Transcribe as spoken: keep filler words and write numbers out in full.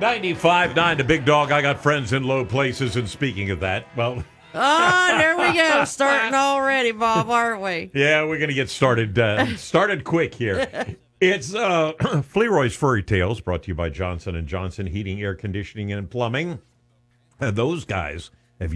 ninety-five point nine, the big dog. I got friends in low places, and speaking of that, well... Oh, there we go. Starting already, Bob, aren't we? Yeah, we're going to get started uh, started quick here. It's uh, Fleroy's Furry Tales, brought to you by Johnson and Johnson Heating, Air Conditioning, and Plumbing. And those guys